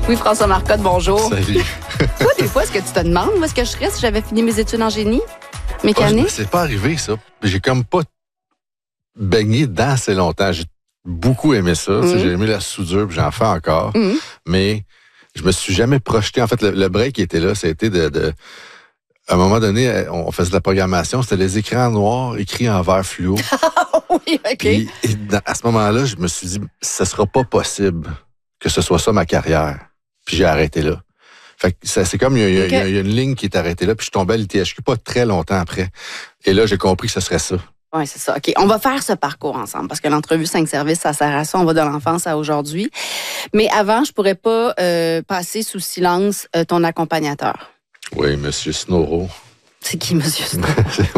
Louis-François Marcotte, bonjour. Salut. Toi, des fois, est-ce que tu te demandes où est-ce que je serais si j'avais fini mes études en génie mécanique? C'est pas arrivé, ça. J'ai comme pas baigné dedans assez longtemps. J'ai beaucoup aimé ça. J'ai aimé la soudure, puis j'en fais encore. Mais je me suis jamais projeté. En fait, le break qui était là, ça a été de à un moment donné, on faisait de la programmation. C'était les écrans noirs écrits en vert fluo. Oui, OK. Puis, à ce moment-là, je me suis dit, ce sera pas possible que ce soit ça ma carrière. Puis j'ai arrêté là. Fait que c'est comme, il y a une ligne qui est arrêtée là, puis je suis tombé à l'ITHQ pas très longtemps après. Et là, j'ai compris que ce serait ça. Oui, c'est ça. OK, on va faire ce parcours ensemble parce que l'entrevue 5 services, ça sert à ça. On va de l'enfance à aujourd'hui. Mais avant, je pourrais pas passer sous silence ton accompagnateur. Oui, M. Snoro. C'est qui, M. Snoro?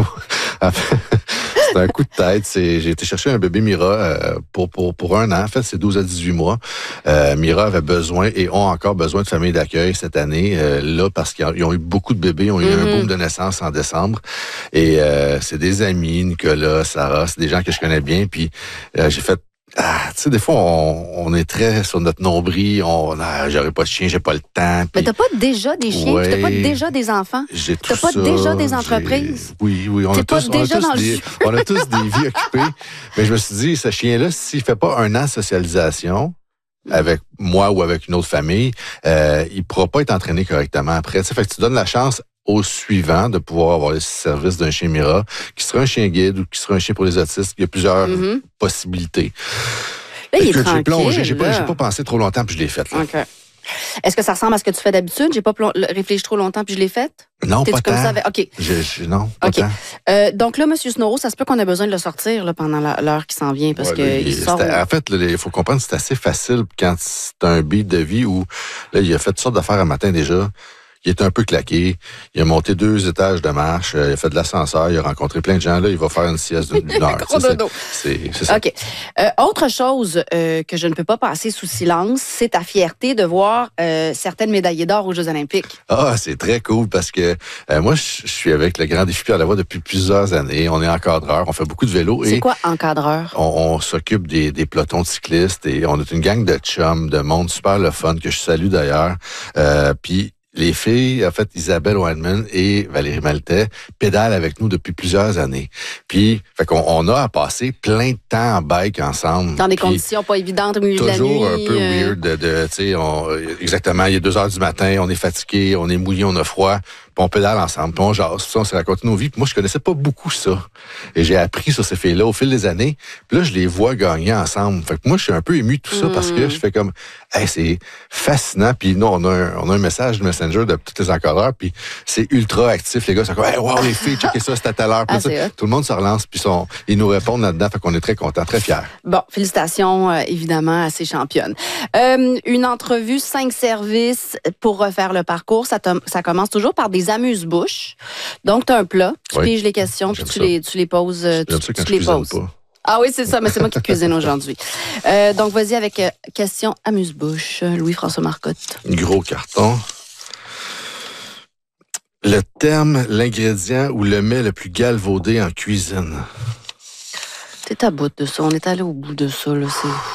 C'est un coup de tête. J'ai été chercher un bébé Mira pour 1 an. En fait, c'est 12 à 18 mois. Mira avait besoin et ont encore besoin de famille d'accueil cette année. Là, parce qu'ils ont eu beaucoup de bébés. Ils ont eu un boom de naissance en décembre. Et c'est des amis, Nicolas, Sarah, c'est des gens que je connais bien. Puis j'ai fait... tu sais, des fois, on est très sur notre nombril. J'aurais pas de chien, j'ai pas le temps. Puis... Mais t'as pas déjà des chiens, ouais, t'as pas déjà des enfants, j'ai tout t'as pas ça, déjà des entreprises. Oui, on a tous des vies occupées. Mais je me suis dit, ce chien-là, s'il fait pas 1 an de socialisation avec moi ou avec une autre famille, il pourra pas être entraîné correctement après. Tu sais, fait que tu donnes la chance au suivant de pouvoir avoir les services d'un chien Mira, qui sera un chien guide ou qui sera un chien pour les autistes. Il y a plusieurs possibilités. Là, il est j'ai tranquille. plongé, j'ai pas pensé trop longtemps, puis je l'ai fait. Là. OK. Est-ce que ça ressemble à ce que tu fais d'habitude? J'ai pas réfléchi trop longtemps, puis je l'ai fait? Non, T'es-tu pas comme tant. ça avec... OK. Non, pas OK. tant. Donc là, M. Snoro, ça se peut qu'on ait besoin de le sortir là, pendant l'heure qui s'en vient, parce qu'il sort... En fait, il faut comprendre que c'est assez facile quand c'est un beat de vie où là, il a fait toutes sortes d'affaires un matin déjà. Il est un peu claqué. Il a monté 2 étages de marche. Il a fait de l'ascenseur. Il a rencontré plein de gens. Là, il va faire une sieste d'1 heure. C'est ça. OK. Autre chose que je ne peux pas passer sous silence, c'est ta fierté de voir certaines médaillées d'or aux Jeux olympiques. Ah, c'est très cool parce que moi, je suis avec le Grand Défi Pierre-Lavoie depuis plusieurs années. On est encadreur. On fait beaucoup de vélo. C'est quoi encadreur? On s'occupe des pelotons de cyclistes et on est une gang de chums, de monde super le fun que je salue d'ailleurs. Puis les filles, en fait, Isabelle Weinman et Valérie Maltais pédalent avec nous depuis plusieurs années. Puis, fait qu'on a à passer plein de temps en bike ensemble. Dans des conditions pas évidentes au milieu de la nuit. Toujours un peu weird tu sais, exactement, il est 2 heures du matin, on est fatigué, on est mouillé, on a froid, puis on pédale ensemble, puis on jase, puis on s'est raconté nos vies. Puis moi, je connaissais pas beaucoup ça. Et j'ai appris sur ces filles-là au fil des années. Puis là, je les vois gagner ensemble. Fait que moi, je suis un peu ému de tout ça parce que je fais comme, hey, c'est fascinant. Puis nous, on a un message de Messenger de tous les encadreurs, puis c'est ultra actif. Les gars sont comme, hey, wow, les filles, checkez ça, c'est à telle heure. Puis tout le monde se relance, puis ils nous répondent là-dedans. Fait qu'on est très contents, très fiers. Bon, félicitations, évidemment, à ces championnes. Une entrevue 5 services pour refaire le parcours. Ça commence toujours par des amuse-bouches. Donc, tu as un plat, tu piges les questions, puis tu les poses. Tu les poses. Pas. Ah oui, c'est ça, mais c'est moi qui cuisine aujourd'hui. Donc, vas-y avec question amuse-bouche. Louis-François Marcotte. Gros carton. Le terme, l'ingrédient ou le mets le plus galvaudé en cuisine? T'es à bout de ça. On est allé au bout de ça, là.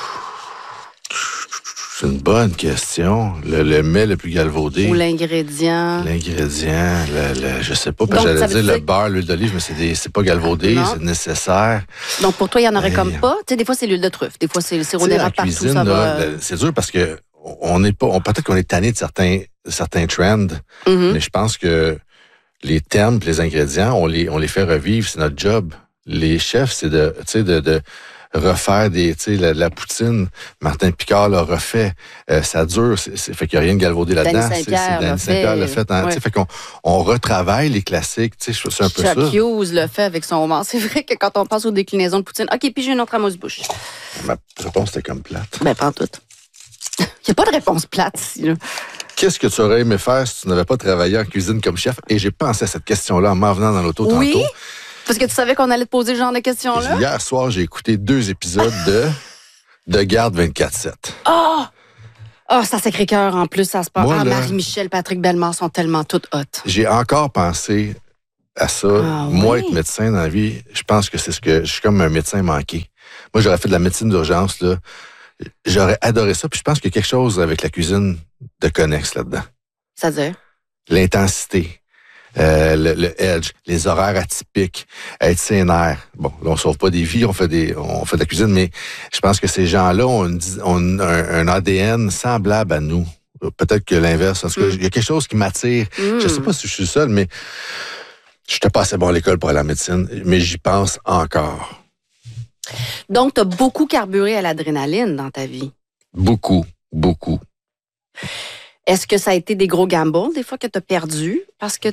C'est une bonne question. Le mets le plus galvaudé. Ou l'ingrédient. L'ingrédient, je sais pas, parce que j'allais dire le beurre, l'huile d'olive, mais c'est pas galvaudé, c'est nécessaire. Donc, pour toi, il y en aurait comme pas. Tu sais, des fois, c'est l'huile de truffe. Des fois, c'est le sirop d'érable partout. Cuisine, ça va... c'est dur parce que peut-être qu'on est tanné de certains trends, mais je pense que les termes et les ingrédients, on les fait revivre, c'est notre job. Les chefs, c'est de refaire la poutine. Martin Picard l'a refait. Ça dure. Fait qu'il n'y a rien de galvaudé là-dedans. Danny Saint-Pierre l'a fait. Fait qu'on retravaille les classiques. C'est un peu ça. Chuck Hughes l'a fait avec son homard. C'est vrai que quand on passe aux déclinaisons de poutine... OK, puis j'ai une autre amuse-bouche. Ma réponse était comme plate. Ben, pas tout. Il n'y a pas de réponse plate ici, là. Qu'est-ce que tu aurais aimé faire si tu n'avais pas travaillé en cuisine comme chef? Et j'ai pensé à cette question-là en m'en venant dans l'auto tantôt. Parce que tu savais qu'on allait te poser ce genre de questions-là? Hier soir, j'ai écouté 2 épisodes de Garde 24/7. Oh, ça Sacré-Cœur en plus, ça se passe. Marie-Michel, Patrick Bellemare sont tellement toutes hot. J'ai encore pensé à ça. Moi, être médecin dans la vie, je pense que je suis comme un médecin manqué. Moi, j'aurais fait de la médecine d'urgence, là. J'aurais adoré ça. Puis je pense qu'il y a quelque chose avec la cuisine de connexe là-dedans. C'est-à-dire? L'intensité, le edge, les horaires atypiques, être sénère. Bon, là, on sauve pas des vies, on fait de la cuisine, mais je pense que ces gens-là ont un ADN semblable à nous. Peut-être que l'inverse. En tout cas, il y a quelque chose qui m'attire. Je sais pas si je suis seul, mais je n'étais pas assez bon à l'école pour aller en médecine, mais j'y pense encore. Donc, tu as beaucoup carburé à l'adrénaline dans ta vie. Beaucoup, beaucoup. Est-ce que ça a été des gros gambles, des fois, que tu as perdu parce que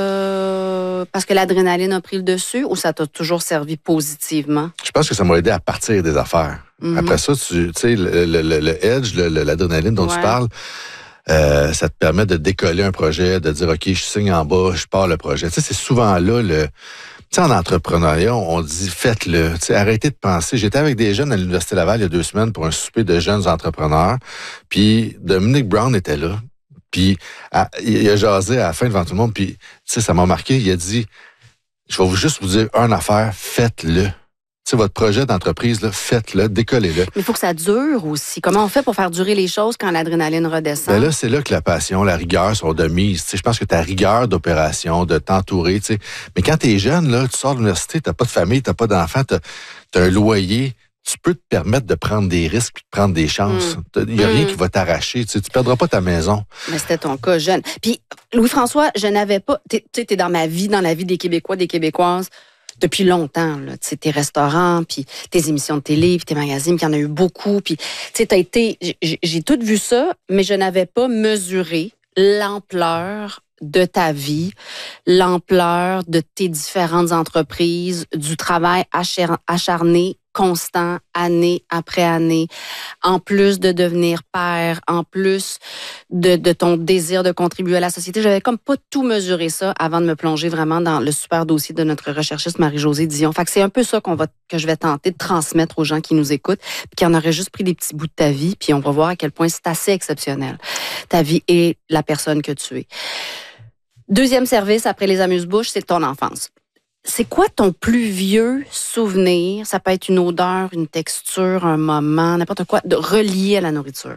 l'adrénaline a pris le dessus, ou ça t'a toujours servi positivement? Je pense que ça m'a aidé à partir des affaires. Après ça, tu sais, le edge, l'adrénaline dont tu parles, ça te permet de décoller un projet, de dire, OK, je signe en bas, je pars le projet. Tu sais, c'est souvent là, tu sais, en entrepreneuriat, on dit, faites-le. Tu sais, arrêtez de penser. J'étais avec des jeunes à l'Université Laval il y a 2 semaines pour un souper de jeunes entrepreneurs. Puis Dominique Brown était là. Puis il a jasé à la fin devant tout le monde. Puis, tu sais, ça m'a marqué. Il a dit, je vais juste vous dire une affaire, faites-le. Tu sais, votre projet d'entreprise, là, faites-le, décollez-le. Mais il faut que ça dure aussi. Comment on fait pour faire durer les choses quand l'adrénaline redescend? Ben là, c'est là que la passion, la rigueur sont de mise. Tu sais, je pense que ta rigueur d'opération, de t'entourer, tu sais. Mais quand t'es jeune, là, tu sors de l'université, t'as pas de famille, t'as pas d'enfants, t'as un loyer. Tu peux te permettre de prendre des risques et de prendre des chances. Il n'y a rien qui va t'arracher. Tu ne perdras pas ta maison. Mais c'était ton cas jeune. Puis, Louis-François, je n'avais pas... Tu sais, t'es dans la vie des Québécois, des Québécoises depuis longtemps. Tu sais, tes restaurants, puis tes émissions de télé, puis tes magazines, puis il y en a eu beaucoup. Puis, tu sais, t'as été... J'ai tout vu ça, mais je n'avais pas mesuré l'ampleur de ta vie, l'ampleur de tes différentes entreprises, du travail acharné, constant, année après année, en plus de devenir père, en plus de ton désir de contribuer à la société. J'avais comme pas tout mesuré ça avant de me plonger vraiment dans le super dossier de notre recherchiste Marie-Josée Dion. Fait que c'est un peu ça que je vais tenter de transmettre aux gens qui nous écoutent, puis qui en auraient juste pris des petits bouts de ta vie, puis on va voir à quel point c'est assez exceptionnel, ta vie et la personne que tu es. Deuxième service après les amuse-bouches, c'est ton enfance. C'est quoi ton plus vieux souvenir? Ça peut être une odeur, une texture, un moment, n'importe quoi, de relié à la nourriture.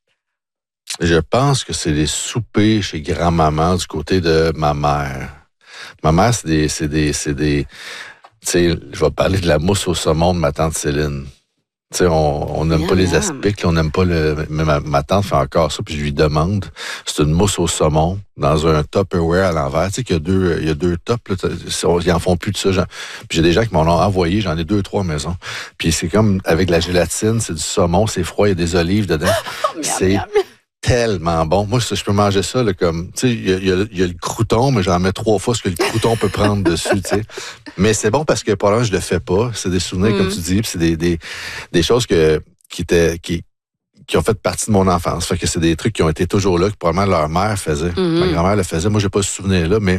Je pense que c'est les soupers chez grand-maman du côté de ma mère. Ma mère, c'est des tu sais, je vais parler de la mousse au saumon de ma tante Céline. Tu sais, on n'aime pas les aspics, on n'aime pas mais ma tante fait encore ça, puis je lui demande. C'est une mousse au saumon dans un Tupperware à l'envers. Tu sais qu'il y a deux tops, là, ils en font plus de ça. Puis j'ai des gens qui m'en ont envoyé, j'en ai 2-3 maisons. Puis c'est comme avec la gélatine, c'est du saumon, c'est froid, il y a des olives dedans. C'est tellement bon. Moi, je peux manger ça là, comme, tu sais, il y a le crouton, mais j'en mets 3 fois ce que le crouton peut prendre dessus, tu sais. Mais c'est bon parce que pour l'instant, je le fais pas. C'est des souvenirs, comme tu dis, puis c'est des choses qui ont fait partie de mon enfance. Fait que c'est des trucs qui ont été toujours là, que probablement leur mère faisait. Ma grand-mère le faisait. Moi, j'ai pas ce souvenir-là, mais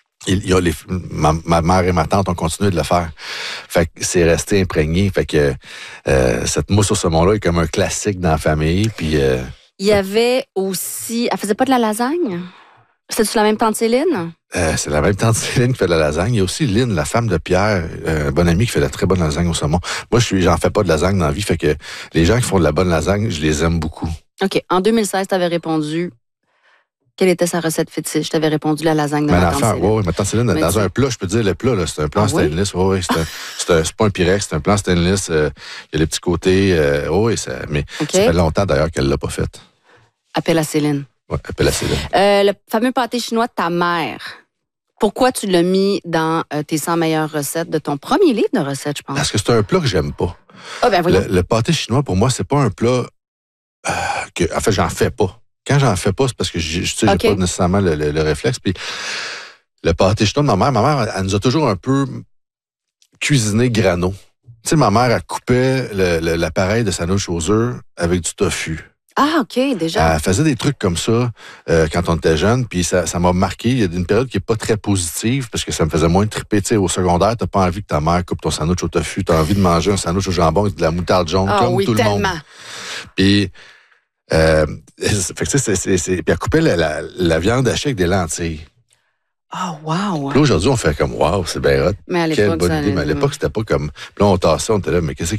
ma mère et ma tante ont continué de le faire. Fait que c'est resté imprégné. Fait que cette mousse au saumon-là est comme un classique dans la famille. Puis il y avait aussi... Elle faisait pas de la lasagne? C'était-tu la même tante Céline? C'est la même tante Céline qui fait de la lasagne. Il y a aussi Lynn, la femme de Pierre, un bon ami qui fait de la très bonne lasagne au saumon. Moi, j'en fais pas de lasagne dans la vie, fait que les gens qui font de la bonne lasagne, je les aime beaucoup. OK. En 2016, tu avais répondu... Quelle était sa recette fétiche? Je t'avais répondu la lasagne de ma tante Céline. Oui, ma tante Céline, dans un plat, je peux te dire le plat, là, c'est un plan stainless. Oui, c'est pas un Pyrex, c'est un plan stainless. Il y a les petits côtés. Mais ça fait longtemps d'ailleurs qu'elle l'a pas fait. Appelle à Céline. Oui, appelle à Céline. Le fameux pâté chinois de ta mère. Pourquoi tu l'as mis dans tes 100 meilleures recettes de ton premier livre de recettes, je pense? Parce que c'est un plat que j'aime pas. Ah, ben voyons. Le pâté chinois, pour moi, c'est pas un plat en fait, j'en fais pas. Quand j'en fais pas, c'est parce que j'ai pas nécessairement le réflexe. Puis le pâté chinois de ma mère, elle nous a toujours un peu cuisiné grano. Tu sais, ma mère, elle coupait l'appareil de sandwich aux œufs avec du tofu. Ah, OK, déjà. Elle faisait des trucs comme ça quand on était jeune, puis ça m'a marqué. Il y a une période qui est pas très positive, parce que ça me faisait moins triper. Tu sais, au secondaire, t'as pas envie que ta mère coupe ton sandwich au tofu, t'as envie de manger un sandwich au jambon avec de la moutarde jaune, comme tout le monde. Puis, fait que tu sais, puis elle coupait la viande hachée avec des lentilles. Oh, wow! Puis là, aujourd'hui, on fait comme, wow, c'est bien hot. Mais à quelle l'époque, bonne idée. Mais à l'époque, c'était pas comme. Puis là, on tassait, on était là, mais qu'est-ce